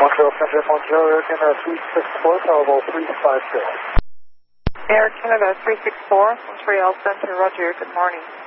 Montreal Center, Montreal, Air Canada 364, Powerball 350. Air Canada 364, Montreal Center, Roger, good morning.